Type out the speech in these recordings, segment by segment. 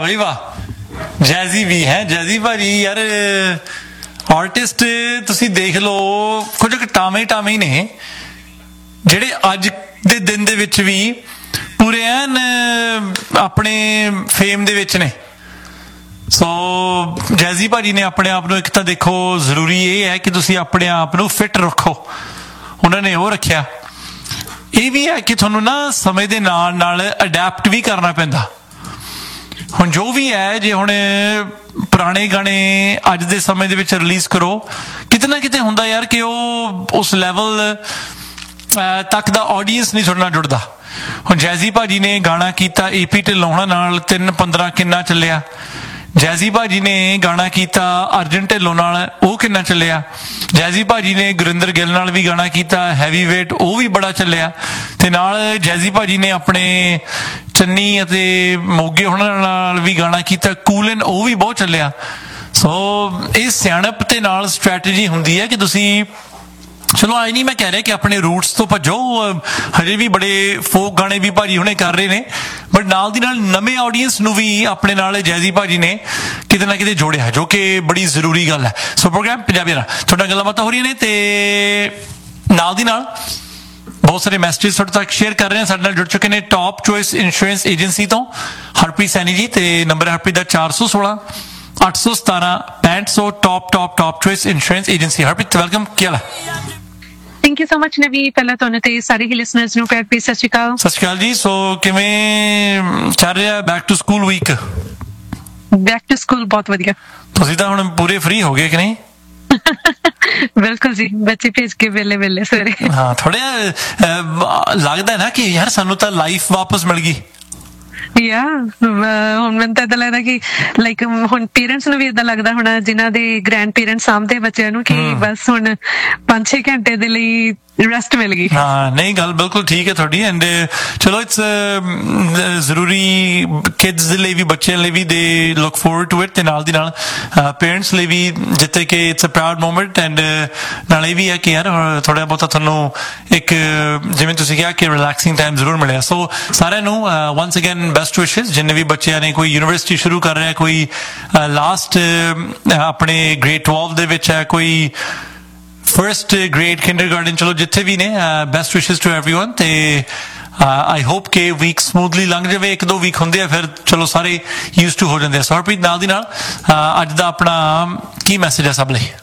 ਬਈ ਵਾਹ ਜੈਜ਼ੀ ਵੀ ਹੈ ਜੈਜ਼ੀ ਭਾਜੀ ਯਾਰ ਆਰਟਿਸਟ ਤੁਸੀਂ ਦੇਖ ਲਓ ਕੁਝ ਟਾਵੇਂ ਟਾਵੇਂ ਹੀ ਨੇ ਜਿਹੜੇ ਅੱਜ ਦੇ ਦਿਨ ਦੇ ਵਿੱਚ ਵੀ ਪੂਰੇ ਐਨ ਆਪਣੇ ਫੇਮ ਦੇ ਵਿੱਚ ਨੇ। ਸੋ ਜੈਜ਼ੀ ਭਾਜੀ ਨੇ ਆਪਣੇ ਆਪ ਨੂੰ ਇੱਕ ਤਾਂ ਦੇਖੋ ਜ਼ਰੂਰੀ ਇਹ ਹੈ ਕਿ ਤੁਸੀਂ ਆਪਣੇ ਆਪ ਨੂੰ ਫਿੱਟ ਰੱਖੋ, ਉਹਨਾਂ ਨੇ ਉਹ ਰੱਖਿਆ। ਇਹ ਵੀ ਹੈ ਕਿ ਤੁਹਾਨੂੰ ਨਾ ਸਮੇਂ ਦੇ ਨਾਲ ਨਾਲ ਅਡੈਪਟ ਵੀ ਕਰਨਾ ਪੈਂਦਾ। ਹੁਣ ਜੋ ਵੀ ਹੈ ਜੇ ਹੁਣ ਪੁਰਾਣੇ ਗਾਣੇ ਅੱਜ ਦੇ ਸਮੇਂ ਦੇ ਵਿੱਚ ਰਿਲੀਜ਼ ਕਰੋ ਕਿਤੇ ਨਾ ਕਿਤੇ ਹੁੰਦਾ ਯਾਰ ਕਿ ਉਹ ਉਸ ਲੈਵਲ ਤੱਕ ਦਾ ਆਡੀਅੰਸ ਨਹੀਂ ਤੁਹਾਡੇ ਨਾਲ ਜੁੜਦਾ। ਹੁਣ ਜੈਜ਼ੀ ਭਾਜੀ ਨੇ ਗਾਣਾ ਕੀਤਾ AP ਢਿੱਲੋਂ ਨਾਲ 3-15 ਕਿੰਨਾ ਚੱਲਿਆ। ਜੈਜ਼ੀ ਭਾਜੀ ਨੇ ਗਾਣਾ ਕੀਤਾ ਅਰਜਨ ਢਿੱਲੋਂ ਨਾਲ, ਉਹ ਕਿੰਨਾ ਚੱਲਿਆ। ਜੈਜ਼ੀ ਭਾਜੀ ਨੇ ਗੁਰਿੰਦਰ ਗਿੱਲ ਨਾਲ ਵੀ ਗਾਣਾ ਕੀਤਾ ਹੈਵੀ ਵੇਟ, ਉਹ ਵੀ ਬੜਾ ਚੱਲਿਆ। ਤੇ ਨਾਲ ਜੈਜ਼ੀ ਭਾਜੀ ਨੇ ਆਪਣੇ ਚੰਨੀ ਅਤੇ ਮੋਗੇ ਉਹਨਾਂ ਨਾਲ ਵੀ ਗਾਣਾ ਕੀਤਾ ਕੂਲਨ, ਉਹ ਵੀ ਬਹੁਤ ਚੱਲਿਆ। ਸੋ ਇਹ ਸਿਆਣਪ ਤੇ ਨਾਲ ਸਟ੍ਰੈਟਜੀ ਹੁੰਦੀ ਹੈ ਕਿ ਤੁਸੀਂ ਚਲੋ ਆਈ ਨਹੀਂ ਮੈਂ ਕਹਿ ਰਿਹਾ ਕਿ ਆਪਣੇ ਰੂਟਸ ਤੋਂ ਭੱਜੋ, ਹਜੇ ਵੀ ਬੜੇ ਫੋਕ ਗਾਣੇ ਵੀ ਭਾਜੀ ਹੁਣੇ ਕਰ ਰਹੇ ਨੇ, ਬਟ ਨਾਲ ਦੀ ਨਾਲ ਨਵੇਂ ਆਡੀਅੰਸ ਨੂੰ ਵੀ ਆਪਣੇ ਨਾਲ ਜੈਜ਼ੀ ਭਾਜੀ ਨੇ ਕਿਤੇ ਨਾ ਕਿਤੇ ਜੋੜਿਆ, ਜੋ ਕਿ ਬੜੀ ਜ਼ਰੂਰੀ ਗੱਲ ਹੈ। ਸੋ ਪ੍ਰੋਗਰਾਮ ਪੰਜਾਬੀ ਨਾਲ ਤੁਹਾਡਾ ਗੱਲਾਂ ਬਾਤਾਂ ਹੋ ਰਹੀਆਂ ਨੇ ਤੇ ਨਾਲ ਦੀ ਨਾਲ ਬਹੁਤ ਸਾਰੇ ਮੈਸੇਜ ਤੁਹਾਡੇ ਤੱਕ ਸ਼ੇਅਰ ਕਰ ਰਹੇ ਹਾਂ। ਸਾਡੇ ਨਾਲ ਜੁੜ ਚੁੱਕੇ ਨੇ ਟੌਪ ਚੋਇਸ ਇੰਸ਼ੋਰੈਂਸ ਏਜੰਸੀ ਤੋਂ ਹਰਪ੍ਰੀਤ ਸੈਣੀ ਜੀ, ਤੇ ਨੰਬਰ ਹਰਪ੍ਰੀਤ ਦਾ 416 817 6500 top choice insurance agency. Harpreet welcome, ਕੀ ਹਾਲ ਹੈ? ਥੈਂਕ ਯੂ ਸੋ ਮਚ ਨਵੀ, ਪਹਿਲਾਂ ਤੁਹਾਨੂੰ ਤੇ ਸਾਰੇ ਹੀ ਲਿਸਨਰਸ ਨੂੰ ਪਿਆਰ ਭਰੀ ਸਤਿ ਸ਼੍ਰੀ ਅਕਾਲ। ਸਤਿ ਸ਼੍ਰੀ ਅਕਾਲ ਜੀ। ਸੋ ਕਿਵੇਂ ਚੱਲ ਰਿਹਾ back to school week? Back to school ਬਹੁਤ ਵਧੀਆ। ਤੁਸੀਂ ਤਾਂ ਹੁਣ ਪੂਰੇ ਫ੍ਰੀ ਹੋ ਗਏ ਕਿ ਨਹੀਂ? ਬਿਲਕੁਲ ਜੀ, ਬੱਚੇ ਭੇਜ ਕੇ ਵੇਲੇ ਸਵੇਰੇ। ਹਾਂ, ਥੋੜਾ ਲੱਗਦਾ ਨਾ ਕਿ ਯਾਰ ਸਾਨੂੰ ਤਾਂ ਲਾਈਫ ਵਾਪਸ ਮਿਲ ਗਈ। ਹੁਣ ਮੈਨੂੰ ਤਾਂ ਏਦਾਂ ਲੱਗਦਾ ਕਿ ਲਾਈਕ ਹੁਣ ਪੇਰੈਂਟਸ ਨੂੰ ਵੀ ਏਦਾਂ ਲੱਗਦਾ ਹੋਣਾ ਜਿਨ੍ਹਾਂ ਦੇ ਗ੍ਰੈਂਡ ਪੇਰੈਂਟਸ ਸਾਂਭਦੇ ਬੱਚਿਆਂ ਨੂੰ ਕਿ ਬਸ ਹੁਣ 5-6 ਘੰਟੇ ਦੇ ਲਈ ਰੈਸਟ ਮਿਲ ਗਈ। ਹਾਂ ਨਹੀਂ, ਗੱਲ ਬਿਲਕੁਲ ਠੀਕ ਹੈ ਤੁਹਾਡੀ। ਐਂਡ ਚਲੋ ਇਟਸ ਜ਼ਰੂਰੀ ਕਿਡਸ ਦੇ ਲਈ ਵੀ, ਬੱਚਿਆਂ ਲਈ ਵੀ ਦੇ ਲੁੱਕ ਫੋਰਵਰਡ ਟੂ ਇਟ, ਤੇ ਨਾਲ ਦੀ ਨਾਲ ਪੇਰੈਂਟਸ ਲਈ ਵੀ ਜਿੱਥੇ ਕਿ it's a proud moment. And ਨਾਲ ਇਹ ਵੀ ਹੈ ਕਿ ਯਾਰ ਥੋੜਾ ਬਹੁਤਾ ਤੁਹਾਨੂੰ ਇੱਕ ਜਿਵੇਂ ਤੁਸੀਂ ਕਿਹਾ ਕਿ ਰਿਲੈਕਸਿੰਗ ਟਾਈਮ ਜ਼ਰੂਰ ਮਿਲਿਆ। ਸੋ ਸਾਰਿਆਂ ਨੂੰ ਵਾਂਸ ਅਗੇਨ ਬੈਸਟ ਵਿਸ਼ੇਸ। ਜਿੰਨੇ ਵੀ ਬੱਚਿਆਂ ਨੇ, ਕੋਈ ਯੂਨੀਵਰਸਿਟੀ ਸ਼ੁਰੂ ਕਰ ਰਿਹਾ, ਕੋਈ ਲਾਸਟ ਆਪਣੇ ਗ੍ਰੇਡ 12 ਦੇ ਵਿੱਚ ਹੈ, ਕੋਈ ਫਰਸਟ ਗ੍ਰੇਡ ਕਿੰਡਰਗਾਰਟਨ, ਚਲੋ ਜਿੱਥੇ ਵੀ ਨੇ ਬੈਸਟ ਵਿਸ਼ੇਸ ਟੂ ਐਵਰੀਵਨ। ਤੇ ਆਈ ਹੋਪ ਕਿ ਵੀਕ ਸਮੂਥਲੀ ਲੰਘ ਜਾਵੇ। 1-2 ਵੀਕ ਹੁੰਦੇ ਆ ਫਿਰ ਚਲੋ ਸਾਰੇ ਯੂਜ਼ ਟੂ ਹੋ ਜਾਂਦੇ ਆ। ਸੋ ਹਰਪ੍ਰੀਤ, ਨਾਲ ਦੀ ਨਾਲ ਅੱਜ ਦਾ ਆਪਣਾ ਕੀ ਮੈਸੇਜ ਹੈ ਸਭ ਲਈ?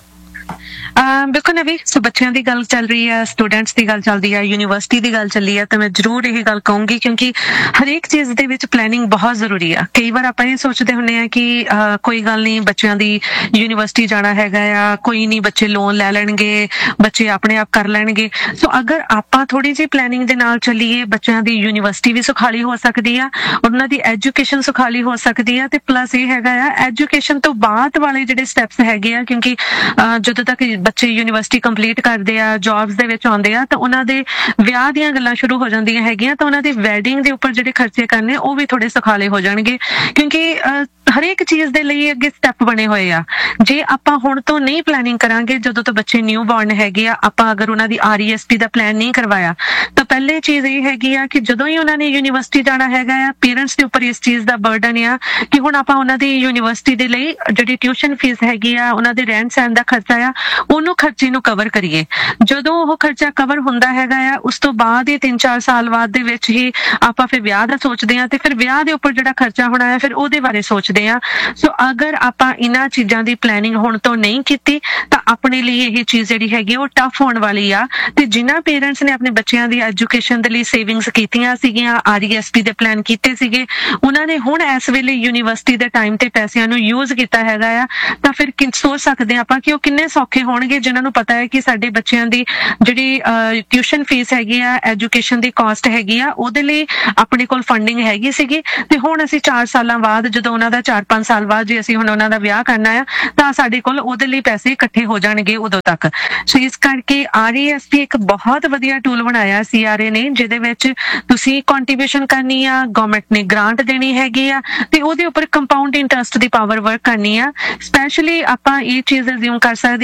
ਬਿਲਕੁਲ ਨਵੀ, ਸੋ ਬੱਚਿਆਂ ਦੀ ਗੱਲ ਚੱਲ ਰਹੀ ਹੈ, ਸਟੂਡੈਂਟਸ ਦੀ ਗੱਲ ਚੱਲਦੀ ਹੈ, ਯੂਨੀਵਰਸਿਟੀ ਦੀ ਗੱਲ ਚੱਲੀ ਹੈ, ਤਾਂ ਮੈਂ ਜ਼ਰੂਰ ਇਹ ਗੱਲ ਕਹੂੰਗੀ ਕਿਉਂਕਿ ਹਰੇਕ ਚੀਜ਼ ਦੇ ਵਿੱਚ ਪਲੈਨਿੰਗ ਬਹੁਤ ਜ਼ਰੂਰੀ ਆ। ਕਈ ਵਾਰ ਆਪਾਂ ਇਹ ਸੋਚਦੇ ਹੁੰਦੇ ਆ ਕਿ ਕੋਈ ਗੱਲ ਨਹੀਂ, ਬੱਚਿਆਂ ਦੀ ਯੂਨੀਵਰਸਿਟੀ ਜਾਣਾ ਹੈਗਾ ਆ, ਕੋਈ ਨਹੀਂ, ਬੱਚੇ ਲੋਨ ਲੈ ਲੈਣਗੇ, ਬੱਚੇ ਆਪਣੇ ਆਪ ਕਰ ਲੈਣਗੇ। ਸੋ ਅਗਰ ਆਪਾਂ ਥੋੜੀ ਜਿਹੀ ਪਲੈਨਿੰਗ ਦੇ ਨਾਲ ਚੱਲੀਏ, ਬੱਚਿਆਂ ਦੀ ਯੂਨੀਵਰਸਿਟੀ ਵੀ ਸੁਖਾਲੀ ਹੋ ਸਕਦੀ ਆ, ਉਹਨਾਂ ਦੀ ਐਜੂਕੇਸ਼ਨ ਸੁਖਾਲੀ ਹੋ ਸਕਦੀ ਆ, ਤੇ ਪਲੱਸ ਇਹ ਹੈਗਾ ਆ ਐਜੂਕੇਸ਼ਨ ਤੋਂ ਬਾਅਦ ਵਾਲੇ ਜਿਹੜੇ ਸਟੈਪਸ ਹੈਗੇ ਆ, ਕਿਉਂਕਿ ਜਦੋਂ ਤੱਕ ਬੱਚੇ ਯੂਨੀਵਰਸਿਟੀ ਕੰਪਲੀਟ ਕਰਦੇ ਆ, ਜੌਬਸ ਦੇ ਵਿੱਚ ਆਉਂਦੇ ਆ, ਤਾਂ ਉਹਨਾਂ ਦੇ ਵਿਆਹ ਦੀਆਂ ਗੱਲਾਂ ਸ਼ੁਰੂ ਹੋ ਜਾਂਦੀਆਂ ਹੈਗੀਆਂ, ਤਾਂ ਉਹਨਾਂ ਦੀ ਵੈਡਿੰਗ ਦੇ ਉੱਪਰ ਜਿਹੜੇ ਖਰਚੇ ਕਰਨੇ ਉਹ ਵੀ ਥੋੜੇ ਸੁਖਾਲੇ ਹੋ ਜਾਣਗੇ। ਕਿਉਂਕਿ ਹਰੇਕ ਚੀਜ਼ ਦੇ ਲਈ ਅੱਗੇ ਸਟੈਪ ਬਣੇ ਹੋਏ ਆ। ਜੇ ਆਪਾਂ ਹੁਣ ਤੋਂ ਨਹੀਂ ਪਲੈਨਿੰਗ ਕਰਾਂਗੇ, ਜਦੋਂ ਤੋਂ ਬੱਚੇ ਨਿਊ ਬੌਰਨ ਹੈਗੇ ਆ, ਆਪਾਂ ਅਗਰ ਉਹਨਾਂ ਦੀ RESP ਦਾ ਪਲਾਨ ਨਹੀਂ ਕਰਵਾਇਆ, ਤਾਂ ਪਹਿਲੇ ਚੀਜ਼ ਇਹ ਹੈਗੀ ਆ ਕਿ ਜਦੋਂ ਹੀ ਉਹਨਾਂ ਨੇ ਯੂਨੀਵਰਸਿਟੀ ਜਾਣਾ ਹੈਗਾ ਆ, ਪੇਰੈਂਟਸ ਦੇ ਉੱਪਰ ਇਸ ਚੀਜ਼ ਦਾ ਬਰਡਨ ਆ ਕਿ ਹੁਣ ਆਪਾਂ ਉਹਨਾਂ ਦੀ ਯੂਨੀਵਰਸਿਟੀ ਦੇ ਲਈ ਜਿਹੜੀ ਟਿਊਸ਼ਨ ਫੀਸ ਹੈਗੀ ਆ, ਉਹਨਾਂ ਦੇ ਰਹਿਣ ਸਹਿਣ ਦਾ ਖਰਚਾ ਆ, ਉਹਨੂੰ ਖਰਚੇ ਨੂੰ ਕਵਰ ਕਰੀਏ। ਜਦੋਂ ਉਹ ਖਰਚਾ ਕਵਰ ਹੁੰਦਾ ਹੈਗਾ ਆ, ਉਸ ਤੋਂ ਬਾਅਦ ਹੀ 3-4 ਸਾਲ ਬਾਅਦ ਦੇ ਵਿੱਚ ਹੀ ਆਪਾਂ ਫਿਰ ਵਿਆਹ ਦਾ ਸੋਚਦੇ ਹਾਂ, ਤੇ ਫਿਰ ਵਿਆਹ ਦੇ ਉੱਪਰ ਜਿਹੜਾ ਖਰਚਾ ਹੋਣਾ ਹੈ ਫਿਰ ਉਹਦੇ ਬਾਰੇ ਸੋਚਦੇ ਹਾਂ। ਸੋ ਅਗਰ ਆਪਾਂ ਇਹਨਾਂ ਚੀਜ਼ਾਂ ਦੀ ਪਲੈਨਿੰਗ ਹੁਣ ਤੋਂ ਨਹੀਂ ਕੀਤੀ ਤਾਂ ਆਪਣੇ ਲਈ ਇਹ ਚੀਜ਼ ਜਿਹੜੀ ਹੈਗੀ ਉਹ ਟਫ ਹੋਣ ਵਾਲੀ ਆ। ਤੇ ਜਿਨ੍ਹਾਂ ਪੇਰੈਂਟਸ ਨੇ ਆਪਣੇ ਬੱਚਿਆਂ ਦੀ ਐਜੂਕੇਸ਼ਨ ਦੇ ਲਈ ਸੇਵਿੰਗਸ ਕੀਤੀਆਂ ਸੀਗੀਆਂ, RESP ਦੇ ਪਲਾਨ ਕੀਤੇ ਸੀਗੇ, ਉਹਨਾਂ ਨੇ ਹੁਣ ਇਸ ਵੇਲੇ ਯੂਨੀਵਰਸਿਟੀ ਦੇ ਟਾਈਮ ਤੇ ਪੈਸਿਆਂ ਨੂੰ ਯੂਜ਼ ਕੀਤਾ ਹੈਗਾ ਆ, ਤਾਂ ਫਿਰ ਸੋਚ ਸਕਦੇ ਆਪਾਂ ਕਿ ਉਹ ਕਿੰਨੇ ਸੌਖੇ ਹੋਣਗੇ ਜਿਨ੍ਹਾਂ ਨੂੰ ਪਤਾ ਹੈ ਕਿ ਸਾਡੇ ਬੱਚਿਆਂ ਦੀ ਜਿਹੜੀ ਟਿਊਸ਼ਨ ਫੀਸ ਹੈਗੀ ਆ, ਐਜੂਕੇਸ਼ਨ ਦੀ ਕਾਸਟ ਹੈਗੀ ਆ, ਉਹਦੇ ਲਈ ਆਪਣੇ ਕੋਲ ਫੰਡਿੰਗ ਹੈਗੀ ਸੀਗੀ, ਤੇ ਹੁਣ ਅਸੀਂ 4 ਸਾਲਾਂ ਬਾਅਦ, ਜਦੋਂ ਉਹਨਾਂ ਦਾ 4-5 ਸਾਲ ਬਾਅਦ ਜੇ ਅਸੀਂ ਹੁਣ ਉਹਨਾਂ ਦਾ ਵਿਆਹ ਕਰਨਾ ਆ, ਤਾਂ ਸਾਡੇ ਕੋਲ ਉਹਦੇ ਲਈ ਪੈਸੇ ਇਕੱਠੇ ਹੋ ਜਾਣਗੇ ਉਦੋਂ ਤੱਕ। ਸੋ ਇਸ ਕਰਕੇ RESP ਇੱਕ ਬਹੁਤ ਵਧੀਆ ਟੂਲ ਬਣਾਇਆ CRA ਨੇ, ਜਿਹਦੇ ਵਿੱਚ ਤੁਸੀਂ ਕੰਟਰੀਬਿਊਸ਼ਨ ਕਰਨੀ ਆ, ਗਵਰਨਮੈਂਟ ਨੇ ਗ੍ਰਾਂਟ ਦੇਣੀ ਹੈਗੀ ਆ, ਤੇ ਉਹਦੇ ਉੱਪਰ ਕੰਪਾਊਂਡ ਇੰਟਰਸਟ ਦੀ ਪਾਵਰ ਵਰਕ ਕਰਨੀ ਆ। ਸਪੈਸ਼ਲੀ ਆਪਾਂ ਇਹ ਚੀਜ਼ ਅਜ਼ਿਊਮ ਕਰ ਸਕਦੇ ਹਾਂ ਕਿ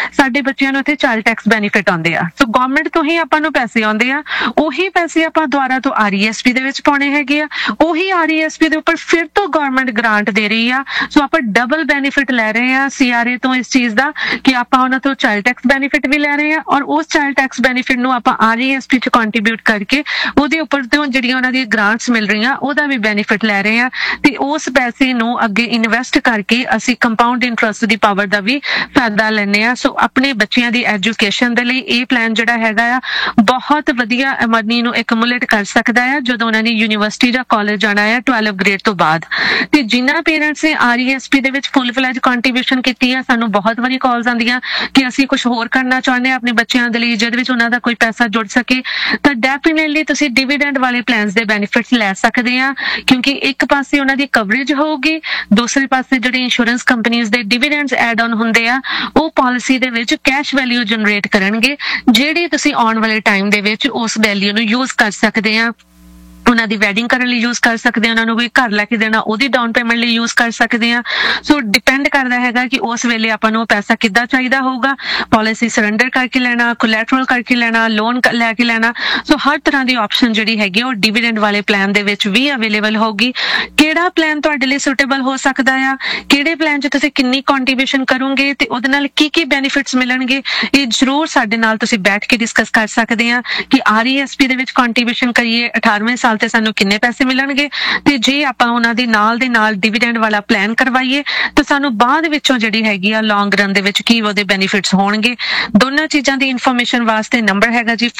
ਸਾਡੇ ਬੱਚਿਆਂ ਨੂੰ ਇੱਥੇ ਚਾਈਲਡ ਟੈਕਸ ਬੈਨੀਫਿਟ ਆਉਂਦੇ ਆ। ਸੋ ਗਵਰਨਮੈਂਟ ਤੋਂ ਹੀ ਆਪਾਂ ਨੂੰ ਪੈਸੇ ਆਉਂਦੇ ਆ, ਉਹੀ ਪੈਸੇ ਆਪਾਂ ਦੁਆਰਾ ਤੋਂ RESP ਦੇ ਵਿੱਚ ਪਾਉਣੇ ਹੈਗੇ ਆ, ਉਹੀ RESP ਦੇ ਉੱਪਰ ਫਿਰ ਤੋਂ ਗਵਰਨਮੈਂਟ ਗ੍ਰਾਂਟ ਦੇ ਰਹੀ ਆ। ਸੋ ਆਪਾਂ ਡਬਲ ਬੈਨੀਫਿਟ ਲੈ ਰਹੇ ਆ CRA ਤੋਂ ਇਸ ਚੀਜ਼ ਦਾ ਕਿ ਆਪਾਂ ਉਹਨਾਂ ਤੋਂ ਚਾਈਲਡ ਟੈਕਸ ਬੈਨੀਫਿਟ ਵੀ ਲੈ ਰਹੇ ਆ, ਔਰ ਉਸ ਚਾਈਲਡ ਟੈਕਸ ਬੈਨੀਫਿਟ ਨੂੰ ਆਪਾਂ RESP ਚ ਕੰਟਰੀਬਿਊਟ ਕਰਕੇ ਉਹਦੇ ਉੱਪਰ ਤੋਂ ਜਿਹੜੀਆਂ ਉਹਨਾਂ ਦੀ ਗ੍ਰਾਂਟਸ ਮਿਲ ਰਹੀਆਂ ਉਹਦਾ ਵੀ ਬੈਨੀਫਿਟ ਲੈ ਰਹੇ ਆ, ਤੇ ਉਸ ਪੈਸੇ ਨੂੰ ਅੱਗੇ ਇਨਵੈਸਟ ਕਰਕੇ ਅਸੀਂ ਕੰਪਾਊਂਡ ਇੰਟਰਸਟ ਦੀ ਪਾਵਰ ਦਾ ਵੀ ਫਾਇਦਾ ਲੈਂਦੇ ਆ। ਸੋ ਆਪਣੇ ਬੱਚਿਆਂ ਦੀ ਐਜੂਕੇਸ਼ਨ ਦੇ ਲਈ ਇਹ ਪਲਾਨ ਜਿਹੜਾ ਹੈਗਾ ਆ ਬਹੁਤ ਵਧੀਆ ਮਨੀ ਨੂੰ ਐਕੂਮੂਲੇਟ ਕਰ ਸਕਦਾ ਆ ਜਦੋਂ ਉਹਨਾਂ ਨੇ ਯੂਨੀਵਰਸਿਟੀ ਜਾਂ ਕਾਲਜ ਜਾਣਾ ਹੈ 12 ਗ੍ਰੇਡ ਤੋਂ ਬਾਅਦ। ਤੇ ਜਿਨ੍ਹਾਂ ਪੇਰੈਂਟਸ ਨੇ RESP ਦੇ ਵਿੱਚ ਫੁੱਲ ਫਲੈਜ ਕੰਟਰੀਬਿਊਸ਼ਨ ਕੀਤੀ ਆ, ਸਾਨੂੰ ਬਹੁਤ ਵਾਰੀ ਕਾਲਸ ਆਉਂਦੀਆਂ ਕਿ ਅਸੀਂ ਕੁਝ ਹੋਰ ਕਰਨਾ ਚਾਹੁੰਦੇ ਆ ਆਪਣੇ ਬੱਚਿਆਂ ਦੇ ਲਈ ਜਿਹਦੇ ਵਿੱਚ ਉਹਨਾਂ ਦਾ ਕੋਈ ਪੈਸਾ ਜੁੜ ਸਕੇ, ਤਾਂ ਡੈਫੀਨਿਟਲੀ ਤੁਸੀਂ ਡਿਵੀਡੈਂਡ ਵਾਲੇ ਪਲਾਨਸ ਦੇ ਬੈਨੀਫਿਟਸ ਲੈ ਸਕਦੇ ਆ, ਕਿਉਂਕਿ ਇੱਕ ਪਾਸੇ ਉਹਨਾਂ ਦੀ ਕਵਰੇਜ ਹੋਊਗੀ, ਦੂਸਰੇ ਪਾਸੇ ਜਿਹੜੇ ਇੰਸ਼ੋਰੈਂਸ ਕੰਪਨੀਆਂ ਦੇ ਡਿਵੀਡੈਂਡਸ ਐਡ ਆਨ ਹੁੰਦੇ ਆ ਉਹ ਪਾਲਿਸੀ ਦੇ ਵਿੱਚ ਕੈਸ਼ ਵੈਲਿਊ ਜਨਰੇਟ ਕਰਨਗੇ, ਜਿਹੜੀ ਤੁਸੀਂ ਆਉਣ ਵਾਲੇ ਟਾਈਮ ਦੇ ਵਿੱਚ ਉਸ ਵੈਲਿਊ ਨੂੰ ਯੂਜ਼ ਕਰ ਸਕਦੇ ਆ। ਉਹਨਾਂ ਦੀ ਵੈਡਿੰਗ ਕਰਨ ਲਈ ਯੂਜ਼ ਕਰ ਸਕਦੇ ਆ, ਉਹਨਾਂ ਨੂੰ ਕੋਈ ਘਰ ਲੈ ਕੇ ਦੇਣਾ ਉਹਦੀ ਡਾਊਨ ਪੇਮੈਂਟ ਲਈ ਯੂਜ਼ ਕਰ ਸਕਦੇ ਆ। ਸੋ ਡਿਪੈਂਡ ਕਰਦਾ ਹੈਗਾ ਕਿ ਉਸ ਵੇਲੇ ਆਪਾਂ ਨੂੰ ਪੈਸਾ ਕਿੱਦਾਂ ਚਾਹੀਦਾ ਹੋਊਗਾ, ਪਾਲਿਸੀ ਸਰੈਂਡਰ ਕਰਕੇ ਲੈਣਾ, ਕੋਲੈਟਰਲ ਕਰਕੇ ਲੈਣਾ, ਲੋਨ ਲੈ ਕੇ ਲੈਣਾ। ਸੋ ਹਰ ਤਰ੍ਹਾਂ ਦੀ ਆਪਸ਼ਨ ਜਿਹੜੀ ਹੈਗੀ ਉਹ ਡਿਵੀਡੈਂਡ ਵਾਲੇ ਪਲਾਨ ਦੇ ਵਿੱਚ ਵੀ ਅਵੇਲੇਬਲ ਹੋਊਗੀ। ਕਿਹੜਾ ਪਲਾਨ ਤੁਹਾਡੇ ਲਈ ਸੁਟੇਬਲ ਹੋ ਸਕਦਾ ਆ, ਕਿਹੜੇ ਪਲਾਨ 'ਚ ਤੁਸੀਂ ਕਿੰਨੀ ਕੰਟਰੀਬਿਊਸ਼ਨ ਕਰੋਗੇ ਤੇ ਉਹਦੇ ਨਾਲ ਕੀ ਕੀ ਬੈਨੀਫਿਟਸ ਮਿਲਣਗੇ, ਇਹ ਜ਼ਰੂਰ ਸਾਡੇ ਨਾਲ ਤੁਸੀਂ ਬੈਠ ਕੇ ਡਿਸਕਸ ਕਰ ਸਕਦੇ ਆ ਕਿ RESP ਦੇ ਵਿੱਚ ਕੰਟਰੀਬਿਊਸ਼ਨ ਕਰੀਏ 18ਵੇਂ ਸਾਲ ਤੇ ਸਾਨੂੰ ਕਿੰਨੇ ਪੈਸੇ ਮਿਲਣਗੇ, ਤੇ ਜੇ ਆਪਾਂ ਉਹਨਾਂ ਦੇ ਨਾਲ ਡਿਵੀਡੈਂਡ ਵਾਲਾ ਪਲਾਨ ਕਰਵਾਈਏ ਤਾਂ ਸਾਨੂੰ ਬਾਅਦ ਵਿੱਚੋਂ ਜਿਹੜੀ ਹੈਗੀ ਆ ਲੌਂਗ ਰਨ ਦੇ ਵਿੱਚ ਕੀ ਉਹਦੇ ਬੈਨੀਫਿਟਸ ਹੋਣਗੇ। ਦੋਨਾਂ ਚੀਜ਼ਾਂ ਦੀ ਇਨਫੋਰਮੇਸ਼ਨ ਵਾਸਤੇ ਨੰਬਰ ਹੈਗਾ ਜੀ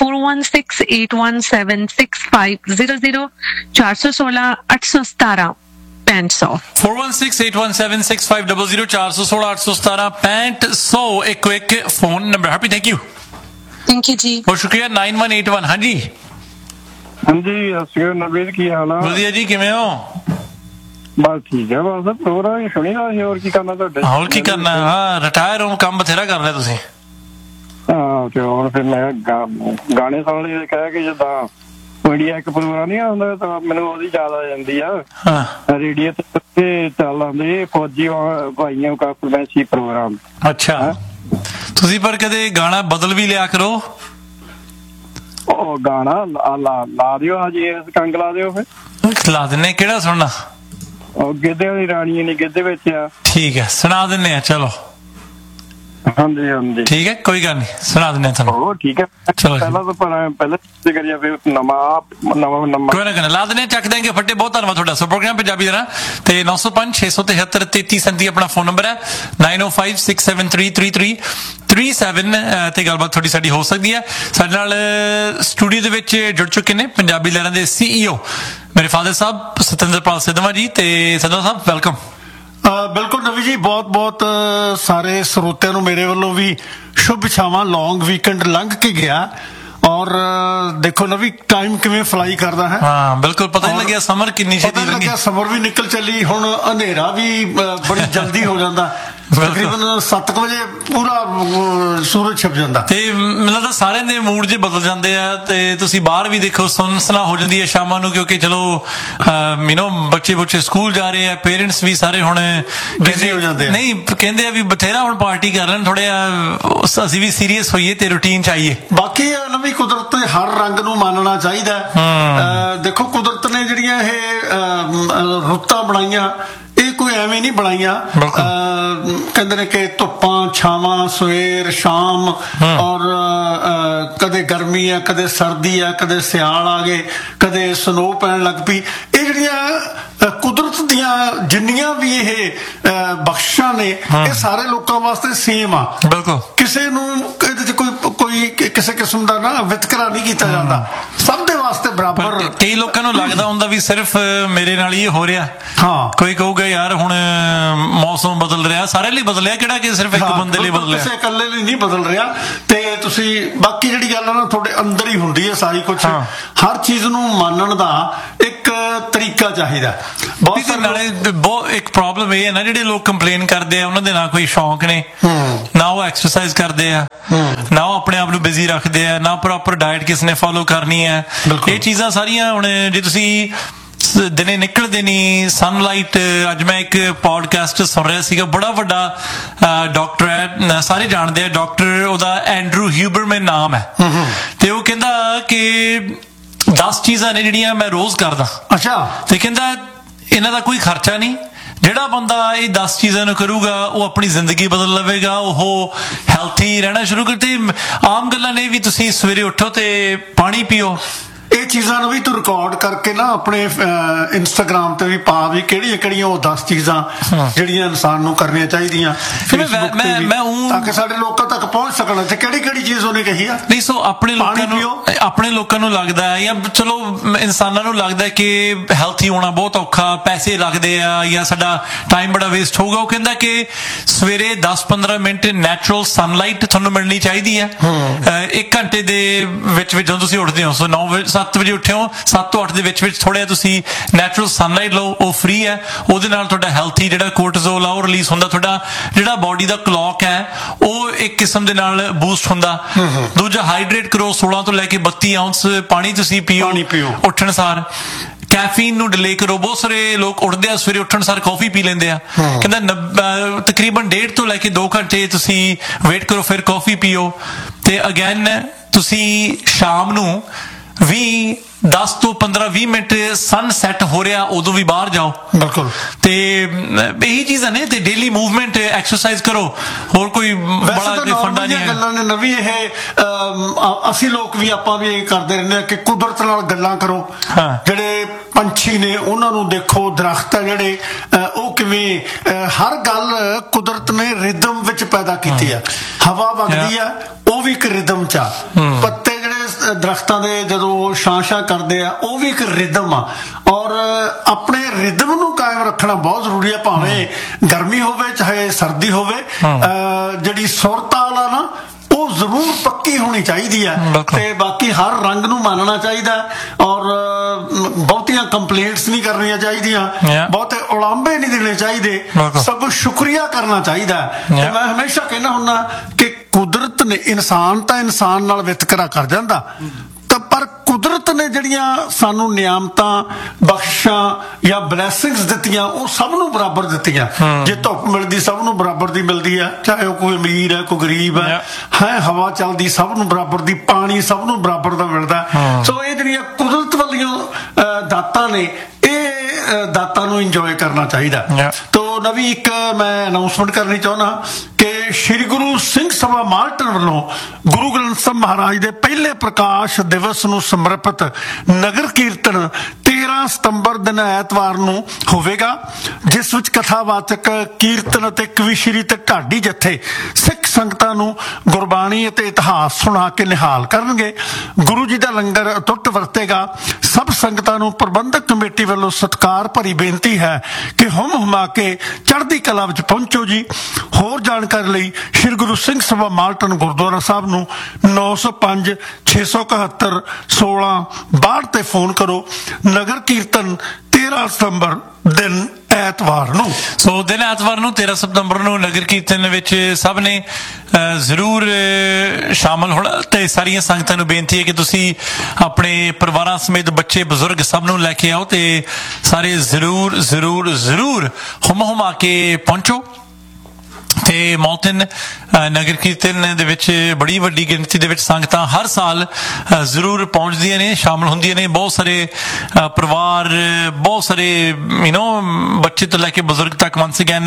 4168176500 416 817 6500 4168176500 416 817 6500 ਇੱਕ phone number. Happy thank you ਜੀ, ਬਹੁਤ ਸ਼ੁਕਰੀਆ। 9181 ਹਾਂਜੀ ਹਾਂਜੀ ਸਤਿ ਨਵੀਦ, ਕੀ ਹਾਲ ਆ? ਵਧੀਆ ਜੀ, ਕਿਵੇਂ ਹੋ? ਬਸ ਠੀਕ ਹੈ, ਬਸ ਪ੍ਰੋਗਰਾਮ ਹੀ ਸੁਣੀ ਨਾ, ਹੋਰ ਕੀ ਕਰਨਾ ਤੁਹਾਡੇ? ਹੋਰ ਕੀ ਕਰਨਾ, ਹਾਂ ਰਿਟਾਇਰ ਹੋ, ਕੰਮ ਬਥੇਰਾ ਕਰ ਲਿਆ ਤੁਸੀਂ। ਹਾਂ ਤੇ ਹੁਣ ਫਿਰ ਮੈਂ ਗਾਣੇ ਸੁਣ ਲਈ, ਕਹਿ ਕੇ ਜਿੱਦਾਂ ਇੰਡੀਆ ਇੱਕ ਪ੍ਰੋਗਰਾਮ ਨਹੀਂ ਆਉਂਦਾ ਤਾਂ ਮੈਨੂੰ ਉਹਦੀ ਯਾਦ ਆ ਜਾਂਦੀ ਆ। ਰੇਡੀਓ ਤੇ ਚੱਲ ਆਉਂਦੇ ਫੌਜੀ ਭਾਈਆਂ ਕਾ ਫਰਮੈਸ਼ੀ ਪ੍ਰੋਗਰਾਮ। ਅੱਛਾ, ਤੁਸੀਂ ਪਰ ਕਦੇ ਗਾਣਾ ਬਦਲ ਵੀ ਲਿਆ ਕਰੋ। ਉਹ ਗਾਣਾ ਲਾ ਦਿਓ, ਹਜੇ ਕੰਗ ਲਾ ਦਿਓ ਫਿਰ। ਲਾ ਦਿੰਨੇ, ਕਿਹੜਾ ਸੁਣਨਾ? ਉਹ ਗਿੱਧੇ ਵਾਲੀ ਰਾਣੀ ਨੇ ਗਿੱਧੇ ਵਿੱਚ ਆ। ਠੀਕ ਹੈ, ਸੁਣਾ ਦਿੰਨੇ ਆ, ਚਲੋ। ਹਾਂਜੀ ਹਾਂਜੀ ਠੀਕ ਹੈ, ਕੋਈ ਗੱਲ ਨਹੀਂ, ਸੁਣਾ ਦਿੰਨੇ ਆ ਤੁਹਾਨੂੰ। ਉਹ ਠੀਕ ਹੈ, ਚਲੋ ਪਹਿਲਾਂ ਤਾਂ ਪਹਿਲਾਂ ਕਰੀਏ ਫਿਰ ਨਵਾਂ ਕੋਈ ਨਾ ਲਾ ਦਿੰਨੇ, ਚੱਕ ਦੇਂਗੇ ਫੱਟੇ। ਬਹੁਤ ਧੰਨਵਾਦ ਤੁਹਾਡਾ। ਸੋ ਪ੍ਰੋਗਰਾਮ ਪੰਜਾਬੀ ਦਾ ਤੇ 905 673 3337 ਆਪਣਾ ਫੋਨ ਨੰਬਰ ਹੈ। 9056733337 ਤੇ ਗੱਲਬਾਤ ਤੁਹਾਡੀ ਸਾਡੀ ਹੋ ਸਕਦੀ ਹੈ। ਸਾਡੇ ਨਾਲ ਸਟੂਡੀਓ ਦੇ ਵਿੱਚ ਜੁੜ ਚੁੱਕੇ ਨੇ ਪੰਜਾਬੀ ਲਹਿਰਾਂ ਦੇ CEO ਮੇਰੇ ਫਾਦਰ ਸਾਹਿਬ ਸਤਿੰਦਰਪਾਲ ਸਿੱਧਵਾਂ ਜੀ। ਤੇ ਸਤਿੰਦਰ ਸਾਹਿਬ ਵੈਲਕਮ। ਬਿਲਕੁਲ ਨਵੀ ਜੀ, ਬਹੁਤ ਬਹੁਤ ਸਾਰੇ ਸਰੋਤਿਆਂ ਨੂੰ ਮੇਰੇ ਵੱਲੋਂ ਵੀ ਸ਼ੁਭ ਇਛਾਵਾਂ। ਲੌਂਗ ਵੀਕਐਂਡ ਲੰਘ ਕੇ ਗਿਆ ਔਰ ਦੇਖੋ ਨਵੀ ਟਾਈਮ ਕਿਵੇਂ ਫਲਾਈ ਕਰਦਾ ਹੈ। ਹਾਂ ਬਿਲਕੁਲ, ਪਤਾ ਨਹੀਂ ਲੱਗਿਆ ਸਮਰ ਕਿੰਨੀ ਛੇਤੀ ਲੰਘੀ। ਸਮਰ ਵੀ ਨਿਕਲ ਚੱਲੀ, ਹੁਣ ਹਨੇਰਾ ਵੀ ਬੜੀ ਜਲਦੀ ਹੋ ਜਾਂਦਾ। ਤਕਰੀਬਨ 7 ਵਜੇ ਪੂਰਾ ਸੂਰਜ ਛਿਪ ਜਾਂਦਾ ਤੇ ਮੈਨੂੰ ਲੱਗਦਾ ਸਾਰਿਆਂ ਦੇ ਮੂਡ ਜੇ ਬਦਲ ਜਾਂਦੇ ਆ। ਤੇ ਤੁਸੀਂ ਬਾਹਰ ਵੀ ਦੇਖੋ ਸੁਨਸਨਾ ਹੋ ਜਾਂਦੀ ਹੈ ਸ਼ਾਮਾਂ ਨੂੰ, ਕਿਉਂਕਿ ਚਲੋ ਬੱਚੇ ਸਕੂਲ ਜਾ ਰਹੇ ਆ, ਪੇਰੈਂਟਸ ਵੀ ਸਾਰੇ ਹੁਣ ਬਿਜ਼ੀ ਹੋ ਜਾਂਦੇ ਆ। ਨਹੀਂ ਕਹਿੰਦੇ ਆ ਵੀ ਬਥੇਰਾ ਹੁਣ ਪਾਰਟੀ ਕਰ ਲੈਣ, ਥੋੜ੍ਹਾ ਅਸੀਂ ਵੀ ਸੀਰੀਅਸ ਹੋਈਏ ਤੇ ਰੂਟੀਨ ਚ ਆਈਏ। ਬਾਕੀ ਨਵੀਂ ਕੁਦਰਤ ਦੇ ਹਰ ਰੰਗ ਨੂੰ ਮੰਨਣਾ ਚਾਹੀਦਾ। ਦੇਖੋ ਕੁਦਰਤ ਨੇ ਜਿਹੜੀਆਂ ਇਹ ਰੁੱਤਾਂ ਬਣਾਈਆਂ, ਇਹ ਕੋਈ ਐਵੇਂ ਨਹੀਂ ਬਣਾਈਆਂ। ਕਹਿੰਦੇ ਨੇ ਕਿ ਧੁੱਪਾਂ ਛਾਵਾਂ, ਸਵੇਰ ਸ਼ਾਮ, ਔਰ ਕਦੇ ਗਰਮੀ ਆ, ਕਦੇ ਸਰਦੀ ਆ, ਕਦੇ ਸਿਆਲ ਆ ਗਏ, ਕਦੇ ਸਨੋ ਪੈਣ ਲੱਗ ਪਈ। ਇਹ ਜਿਹੜੀਆਂ ਕੁਦਰਤ ਦੀਆਂ ਜਿੰਨੀਆਂ ਵੀ ਇਹ ਬਖਸ਼ਾਂ ਨੇ, ਇਹ ਸਾਰੇ ਲੋਕਾਂ ਵਾਸਤੇ ਸੇਮ ਆ। ਬਿਲਕੁਲ, ਕਿਸੇ ਨੂੰ ਇਹਦੇ ਚ ਕੋਈ ਕਿਸੇ ਕਿਸਮ ਦਾ ਨਾ ਵਿਤਕਰਾ ਨਹੀਂ ਕੀਤਾ ਜਾਂਦਾ, ਸਭ ਦੇ ਵਾਸਤੇ ਬਰਾਬਰ। ਕਈ ਲੋਕਾਂ ਨੂੰ ਲੱਗਦਾ ਹੁੰਦਾ ਵੀ ਸਿਰਫ ਮੇਰੇ ਨਾਲ ਹੀ ਹੋ ਰਿਹਾ। ਹਾਂ, ਕੋਈ ਕਹੂਗਾ ਯਾਰ ਹੁਣ ਮੌਸਮ ਬਦਲ ਰਿਹਾ, ਸਾਰੇ ਲਈ ਬਦਲਿਆ, ਕਿਹੜਾ ਕਿ ਸਿਰਫ ਇੱਕ ਬੰਦੇ ਲਈ ਬਦਲਿਆ, ਕਿਸੇ ਇਕੱਲੇ ਲਈ ਨਹੀਂ ਬਦਲ ਰਿਹਾ। ਤੇ ਤੁਸੀਂ ਬਾਕੀ ਜਿਹੜੀ ਗੱਲ ਆ ਨਾ ਤੁਹਾਡੇ ਅੰਦਰ ਹੀ ਹੁੰਦੀ ਹੈ ਸਾਰੀ ਕੁਝ। ਹਰ ਚੀਜ਼ ਨੂੰ ਮੰਨਣ ਦਾ ਇੱਕ ਤਰੀਕਾ ਚਾਹੀਦਾ। ਨਾਲੇ ਬਹੁਤ ਇੱਕ ਪ੍ਰੋਬਲਮ ਇਹ ਹੈ ਨਾ, ਜਿਹੜੇ ਲੋਕ ਕੰਪਲੇਨ ਕਰਦੇ ਆ ਉਹਨਾਂ ਦੇ ਨਾ ਕੋਈ ਸ਼ੌਂਕ ਨੇ, ਨਾ ਉਹ ਐਕਸਰਸਾਈਜ਼ ਕਰਦੇ ਆ, ਨਾ ਉਹ ਆਪਣੇ ਆਪ ਨੂੰ ਬਿਜ਼ੀ ਰੱਖਦੇ ਆ, ਨਾ ਪ੍ਰੋਪਰ ਡਾਇਟ ਕਿਸ ਨੇ ਫੋਲੋ ਕਰਨੀ ਹੈ। ਇਹ ਚੀਜ਼ਾਂ ਸਾਰੀਆਂ ਹੁਣ ਜੇ ਤੁਸੀਂ ਦਿਨੇ ਨਿਕਲਦੇ ਨਹੀਂ ਸਨਲਾਈਟ। ਅੱਜ ਮੈਂ ਇੱਕ ਪੋਡਕਾਸਟ ਸੁਣ ਰਿਹਾ ਸੀਗਾ, ਬੜਾ ਵੱਡਾ ਡਾਕਟਰ ਹੈ, ਸਾਰੇ ਜਾਣਦੇ ਆ ਡਾਕਟਰ, ਉਹਦਾ ਐਂਡਰੂ ਹਿਊਬਰਮੈਨ ਨਾਮ ਹੈ, ਤੇ ਉਹ ਕਹਿੰਦਾ ਕਿ 10 ਚੀਜ਼ਾਂ ਨੇ ਜਿਹੜੀਆਂ ਮੈਂ ਰੋਜ਼ ਕਰਦਾ। ਅੱਛਾ। ਤੇ ਕਹਿੰਦਾ ਇਹਨਾਂ ਦਾ ਕੋਈ ਖਰਚਾ ਨਹੀਂ, ਜਿਹੜਾ ਬੰਦਾ ਇਹ 10 ਚੀਜ਼ਾਂ ਨੂੰ ਕਰੂਗਾ ਉਹ ਆਪਣੀ ਜ਼ਿੰਦਗੀ ਬਦਲ ਲਵੇਗਾ, ਉਹ ਹੈਲਥੀ ਰਹਿਣਾ ਸ਼ੁਰੂ ਕਰ। ਤੇ ਆਮ ਗੱਲਾਂ ਨੇ ਵੀ ਤੁਸੀਂ ਸਵੇਰੇ ਉੱਠੋ ਤੇ ਪਾਣੀ ਪੀਓ, ਇਹ ਚੀਜ਼ਾਂ ਨੂੰ ਵੀ ਤੂੰ ਰਿਕਾਰਡ ਕਰਕੇ ਨਾ ਆਪਣੇ ਇੰਸਟਾਗ੍ਰਾਮ ਤੇ ਵੀ ਪਾ, ਵੀ ਕਿਹੜੀਆਂ ਕਿਹੜੀਆਂ ਉਹ 10 ਚੀਜ਼ਾਂ ਜਿਹੜੀਆਂ ਇਨਸਾਨ ਨੂੰ ਕਰਨੀਆਂ ਚਾਹੀਦੀਆਂ ਤਾਂ ਕਿ ਸਾਡੇ ਲੋਕਾਂ ਤੱਕ ਪਹੁੰਚ ਸਕਣ। ਤੇ ਕਿਹੜੀ ਕਿਹੜੀ ਚੀਜ਼ ਉਹਨੇ ਕਹੀ ਆ? ਨਹੀਂ, ਸੋ ਆਪਣੇ ਲੋਕਾਂ ਨੂੰ ਲੱਗਦਾ ਹੈ, ਜਾਂ ਚਲੋ ਇਨਸਾਨਾਂ ਨੂੰ ਲੱਗਦਾ ਕਿ ਹੈਲਥੀ ਹੋਣਾ ਬਹੁਤ ਔਖਾ, ਪੈਸੇ ਲੱਗਦੇ ਆ, ਜਾਂ ਸਾਡਾ ਟਾਈਮ ਬੜਾ ਵੇਸਟ ਹੋਊਗਾ। ਉਹ ਕਹਿੰਦਾ ਕਿ ਸਵੇਰੇ 10-15 ਮਿੰਟ ਨੈਚੁਰਲ ਸਨਲਾਈਟ ਤੁਹਾਨੂੰ ਮਿਲਣੀ ਚਾਹੀਦੀ ਹੈ 1 ਘੰਟੇ ਦੇ ਵਿੱਚ ਜਦੋਂ ਤੁਸੀਂ ਉੱਠਦੇ ਹੋ। ਸੋ 7 ਵਜੇ ਉੱਠੇ ਹੋ, 7 ਤੋਂ 8 ਦੇ ਵਿੱਚ ਥੋੜਾ ਜਿਹਾ ਤੁਸੀਂ ਨੈਚੁਰਲ ਸਨਲਾਈਟ ਲਓ, ਉਹ ਫ੍ਰੀ ਹੈ। ਉਹਦੇ ਨਾਲ ਤੁਹਾਡਾ ਹੈਲਥੀ ਜਿਹੜਾ ਕੋਰਟੀਜ਼ੋਲ ਆ ਉਹ ਰਿਲੀਜ਼ ਹੁੰਦਾ, ਤੁਹਾਡਾ ਜਿਹੜਾ ਬਾਡੀ ਦਾ ਕਲੌਕ ਹੈ ਉਹ ਇੱਕ ਕਿਸਮ ਦੇ ਨਾਲ ਬੂਸਟ ਹੁੰਦਾ। ਦੂਜਾ, ਹਾਈਡਰੇਟ ਕਰੋ, 16 ਤੋਂ ਲੈ ਕੇ 32 ਆਉਂਸ ਪਾਣੀ ਤੁਸੀਂ ਪੀਓ ਉੱਠਣ ਸਾਰ। ਕੈਫੀਨ ਨੂੰ ਡਿਲੇ ਕਰੋ, ਬਹੁਤ ਸਾਰੇ ਲੋਕ ਉੱਠਦੇ ਆ ਸਵੇਰੇ ਉੱਠਣ ਸਾਰ ਕੌਫੀ ਪੀ ਲੈਂਦੇ ਆ, ਕਹਿੰਦਾ ਤਕਰੀਬਨ 1.5 ਤੋਂ ਲੈ ਕੇ 2 ਘੰਟੇ ਤੁਸੀਂ ਵੇਟ ਕਰੋ ਫਿਰ ਕੌਫੀ ਪੀਓ। ਤੇ ਅਗੇਨ ਤੁਸੀਂ ਸ਼ਾਮ ਨੂੰ ਵੀ 10 ਤੋਂ 15-20 ਮਿੰਟ ਸਨ ਸੈੱਟ ਹੋ ਰਿਹਾ ਉਦੋਂ ਵੀ ਬਾਹਰ ਜਾਓ। ਬਿਲਕੁਲ। ਤੇ ਇਹੀ ਚੀਜ਼ਾਂ ਨੇ, ਤੇ ਡੇਲੀ ਮੂਵਮੈਂਟ, ਐਕਸਰਸਾਈਜ਼ ਕਰੋ, ਹੋਰ ਕੋਈ ਬੜਾ ਫੰਡਾ ਨਹੀਂ ਹੈ। ਗੱਲਾਂ ਨੇ ਨਵੀਂ ਇਹ ਅਸੀਂ ਲੋਕ ਵੀ ਆਪਾਂ ਵੀ ਇਹ ਕਰਦੇ ਰਹਿੰਦੇ ਹਾਂ ਕਿ ਕੁਦਰਤ ਨਾਲ ਗੱਲਾਂ ਕਰੋ। ਜਿਹੜੇ ਪੰਛੀ ਨੇ ਉਹਨਾਂ ਨੂੰ ਦੇਖੋ, ਦਰਖਤ ਹੈ ਜਿਹੜੇ ਉਹ ਕਿਵੇਂ, ਹਰ ਗੱਲ ਕੁਦਰਤ ਨੇ ਰਿਦਮ ਵਿੱਚ ਪੈਦਾ ਕੀਤੀ ਆ। ਹਵਾ ਵਗਦੀ ਆ, ਉਹ ਵੀ ਇੱਕ ਰਿਦਮ ਚ ਆ। ਪੱਤੇ ਜਿਹੜੇ ਦਰਖਤਾਂ ਦੇ ਜਦੋਂ ਛਾਂ ਕਰਦੇ ਆ, ਉਹ ਵੀ ਇੱਕ ਰਿਦਮ ਆ। ਔਰ ਆਪਣੇ ਰਿਦਮ ਨੂੰ ਕਾਇਮ ਰੱਖਣਾ ਬਹੁਤ ਜ਼ਰੂਰੀ ਹੈ, ਭਾਵੇਂ ਗਰਮੀ ਹੋਵੇ ਚਾਹੇ ਸਰਦੀ ਹੋਵੇ। ਜਿਹੜੀ ਸੁਰ ਤਾਲ ਆ ਨਾ ਉਹ ਜ਼ਰੂਰ ਪੱਕੀ ਹੋਣੀ ਚਾਹੀਦੀ ਹੈ। ਤੇ ਬਾਕੀ ਹਰ ਰੰਗ ਨੂੰ ਮੰਨਣਾ ਚਾਹੀਦਾ, ਔਰ ਬਹੁਤੀਆਂ ਕੰਪਲੇਂਟਸ ਨਹੀਂ ਕਰਨੀਆਂ ਚਾਹੀਦੀਆਂ, ਬਹੁਤੇ ਉਲਾਂਭੇ ਨਹੀਂ ਦੇਣੇ ਚਾਹੀਦੇ, ਸਭ ਸ਼ੁਕਰੀਆ ਕਰਨਾ ਚਾਹੀਦਾ। ਤੇ ਮੈਂ ਹਮੇਸ਼ਾ ਕਹਿੰਦਾ ਹੁੰਦਾ ਕਿ ਕੁਦਰਤ ਨੇ, ਇਨਸਾਨ ਤਾਂ ਇਨਸਾਨ ਨਾਲ ਵਿਤਕਰਾ ਕਰ ਜਾਂਦਾ, ਪਰ ਕੁਦਰਤ ਨੇ ਜਿਹੜੀਆਂ ਸਾਨੂੰ ਨਿਆਮਤਾਂ ਬਖਸ਼ਾਂ ਜਾਂ ਬਲੈਸਿੰਗਸ ਦਿੱਤੀਆਂ ਉਹ ਸਭ ਨੂੰ ਬਰਾਬਰ ਦਿੱਤੀਆਂ। ਜੇ ਧੁੱਪ ਮਿਲਦੀ ਸਭ ਨੂੰ ਬਰਾਬਰ ਦੀ ਮਿਲਦੀ ਹੈ, ਚਾਹੇ ਉਹ ਕੋਈ ਅਮੀਰ ਹੈ ਕੋਈ ਗਰੀਬ ਹੈ। ਹਵਾ ਚੱਲਦੀ ਸਭ ਨੂੰ ਬਰਾਬਰ ਦੀ, ਪਾਣੀ ਸਭ ਨੂੰ ਬਰਾਬਰ ਦਾ ਮਿਲਦਾ। ਸੋ ਇਹ ਜਿਹੜੀਆਂ ਕੁਦਰਤ ਵਾਲੀਆਂ ਦਾਤਾਂ ਨੇ, ਇਹ ਦਾਤਾਂ ਨੂੰ ਇੰਜੋਏ ਕਰਨਾ ਚਾਹੀਦਾ। ਤੋ ਨਵੀਂ ਇੱਕ ਮੈਂ ਅਨਾਉਂਸਮੈਂਟ ਕਰਨੀ ਚਾਹੁੰਦਾ ਕਿ ਸ਼੍ਰੀ ਗੁਰੂ ਸਿੰਘ ਸਭਾ ਮਾਲਟਨ ਵੱਲੋਂ ਗੁਰੂ ਗ੍ਰੰਥ ਸਾਹਿਬ ਮਹਾਰਾਜ ਦੇ ਪਹਿਲੇ ਪ੍ਰਕਾਸ਼ ਦਿਵਸ ਨੂੰ ਸਮਰਪਿਤ ਨਗਰ ਕੀਰਤਨ 13 ਸਤੰਬਰ ਦਿਨ ਐਤਵਾਰ ਨੂੰ ਹੋਵੇਗਾ, ਜਿਸ ਵਿੱਚ ਕਥਾਵਾਚਕ, ਕੀਰਤਨ ਅਤੇ ਕਵੀਸ਼ਰੀ ਤੇ ਢਾਡੀ ਜਥੇ ਸਿੱਖ ਸੰਗਤਾਂ ਨੂੰ ਗੁਰਬਾਣੀ ਅਤੇ ਇਤਿਹਾਸ ਸੁਣਾ ਕੇ ਨਿਹਾਲ ਕਰਨਗੇ। ਗੁਰੂ ਜੀ ਦਾ ਲੰਗਰ ਅਟੁੱਟ ਵਰਤੇਗਾ। ਸਭ ਸੰਗਤਾਂ ਨੂੰ ਪ੍ਰਬੰਧਕ ਕਮੇਟੀ ਵੱਲੋਂ ਸਤਿਕਾਰ ਭਰੀ ਬੇਨਤੀ ਹੈ ਕਿ ਹੁਮ ਹੁਮਾ ਕੇ ਚੜ੍ਹਦੀ ਕਲਾ ਵਿੱਚ ਪਹੁੰਚੋ ਜੀ। ਹੋਰ ਜਾਣਕਾਰੀ ਲਈ ਸ਼੍ਰੀ ਗੁਰੂ ਸਿੰਘ ਸਭਾ ਮਾਲਟਨ ਗੁਰਦੁਆਰਾ ਸਾਹਿਬ ਨੂੰ 905 671 1662 ਤੇ ਫੋਨ ਕਰੋ। ਨਗਰ ਕੀਰਤਨ 13 ਸਤੰਬਰ ਦਿਨ ਐਤਵਾਰ ਨੂੰ। ਸੋ ਦਿਨ ਐਤਵਾਰ ਨੂੰ 13 ਸਤੰਬਰ ਨੂੰ ਨਗਰ ਕੀਰਤਨ ਵਿੱਚ ਸਭ ਨੇ ਜ਼ਰੂਰ ਸ਼ਾਮਲ ਹੋਣਾ। ਤੇ ਸਾਰੀਆਂ ਸੰਗਤਾਂ ਨੂੰ ਬੇਨਤੀ ਹੈ ਕਿ ਤੁਸੀਂ ਆਪਣੇ ਪਰਿਵਾਰਾਂ ਸਮੇਤ, ਬੱਚੇ ਬਜ਼ੁਰਗ ਸਭ ਨੂੰ ਲੈ ਕੇ ਆਓ ਤੇ ਸਾਰੇ ਜ਼ਰੂਰ ਜ਼ਰੂਰ ਜ਼ਰੂਰ ਹੁਮ ਹੁਮਾ ਕੇ ਪਹੁੰਚੋ। ਤੇ ਮੌਲਤਨ ਨਗਰ ਕੀਰਤਨ ਦੇ ਵਿੱਚ ਬੜੀ ਵੱਡੀ ਗਿਣਤੀ ਦੇ ਵਿੱਚ ਸੰਗਤਾਂ ਹਰ ਸਾਲ ਜ਼ਰੂਰ ਪਹੁੰਚਦੀਆਂ ਨੇ, ਸ਼ਾਮਲ ਹੁੰਦੀਆਂ ਨੇ। ਬਹੁਤ ਸਾਰੇ ਪਰਿਵਾਰ, ਬਹੁਤ ਸਾਰੇ ਬੱਚੇ ਤੋਂ ਲੈ ਕੇ ਬਜ਼ੁਰਗ ਤੱਕ once again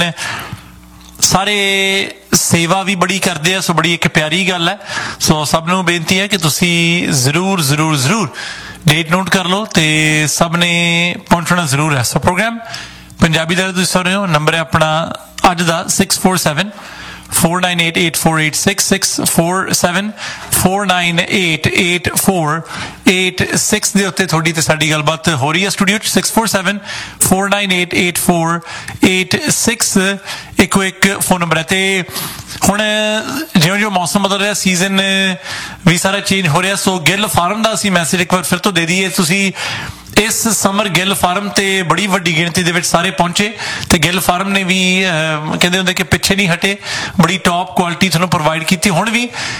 ਸਾਰੇ ਸੇਵਾ ਵੀ ਬੜੀ ਕਰਦੇ ਆ। ਸੋ ਬੜੀ ਇੱਕ ਪਿਆਰੀ ਗੱਲ ਹੈ। ਸੋ ਸਭ ਨੂੰ ਬੇਨਤੀ ਹੈ ਕਿ ਤੁਸੀਂ ਜ਼ਰੂਰ ਜ਼ਰੂਰ ਜ਼ਰੂਰ ਡੇਟ ਨੋਟ ਕਰ ਲਓ ਤੇ ਸਭ ਨੇ ਪਹੁੰਚਣਾ ਜ਼ਰੂਰ ਹੈ। ਸੋ ਪ੍ਰੋਗਰਾਮ ਪੰਜਾਬੀ ਦਾ ਤੁਸੀਂ ਸੁਣ ਰਹੇ ਹੋ। ਨੰਬਰ ਹੈ ਆਪਣਾ ਅੱਜ ਦਾ 647 498-8486 647 498-8486 ਦੇ ਉੱਤੇ ਤੁਹਾਡੀ ਤੇ ਸਾਡੀ ਗੱਲਬਾਤ ਹੋ ਰਹੀ ਹੈ ਸਟੂਡੀਓ 'ਚ। 647 498-8486 ਇੱਕੋ ਇੱਕ ਫੋਨ ਨੰਬਰ ਹੈ। ਤੇ ਹੁਣ ਜਿਉਂ ਮੌਸਮ ਬਦਲ ਰਿਹਾ, ਸੀਜ਼ਨ ਵੀ ਸਾਰਾ ਚੇਂਜ ਹੋ ਰਿਹਾ, ਸੋ ਗਿੱਲ ਫਾਰਮ ਦਾ ਅਸੀਂ ਮੈਸੇਜ ਇੱਕ ਵਾਰ ਫਿਰ ਤੋਂ ਦੇ ਦਈਏ। ਤੁਸੀਂ ਇਸ ਸਮਰ ਗਿੱਲ ਫਾਰਮ ਤੇ ਬੜੀ ਵੱਡੀ ਗਿਣਤੀ ਦੇ ਵਿੱਚ ਸਾਰੇ ਪਹੁੰਚੇ ਤੇ ਗਿੱਲ ਫਾਰਮ ਨੇ ਵੀ ਕਹਿੰਦੇ ਹੁੰਦੇ ਕਿ ਪਿੱਛੇ ਨਹੀਂ ਹਟੇ, ਬੜੀ ਟੌਪ ਕੁਆਲਿਟੀ ਤੁਹਾਨੂੰ ਪ੍ਰੋਵਾਈਡ ਕੀਤੀ। ਹੁਣ ਵੀ